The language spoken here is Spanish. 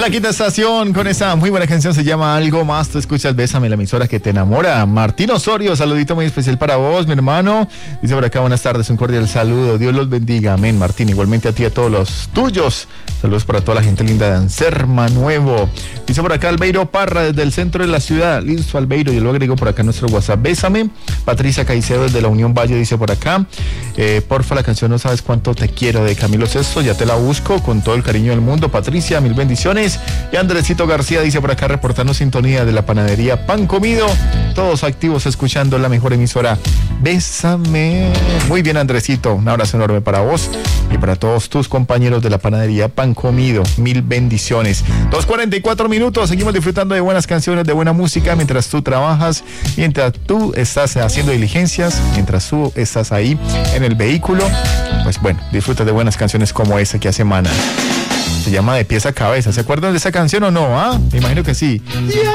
la quinta estación con esa muy buena canción se llama Algo Más. Tú escuchas Bésame, la emisora que te enamora. Martín Osorio, saludito muy especial para vos, mi hermano. Dice por acá, buenas tardes, un cordial saludo. Dios los bendiga, amén, Martín. Igualmente a ti y a todos los tuyos. Saludos para toda la gente linda de Anserma Nuevo. Dice por acá Albeiro Parra desde el centro de la ciudad. Listo, Albeiro, yo lo agrego por acá en nuestro WhatsApp. Bésame. Patricia Caicedo desde la Unión Valle dice por acá. Porfa, la canción No Sabes Cuánto Te Quiero de Camilo Sesto. Ya te la busco con todo el cariño del mundo. Patricia, mil bendiciones. Y Andresito García dice por acá, reportando sintonía de la panadería Pan Comido. Todos activos escuchando la mejor emisora. Bésame. Muy bien, Andresito. Un abrazo enorme para vos y para todos tus compañeros de la panadería Pan Comido. Mil bendiciones. 2:44 minutos. Seguimos disfrutando de buenas canciones, de buena música mientras tú trabajas, mientras tú estás haciendo diligencias, mientras tú estás ahí en el vehículo. Pues bueno, disfruta de buenas canciones como esa que hace Maná. Se llama De Pies a Cabeza. ¿Se acuerdan de esa canción o no? Me imagino que sí.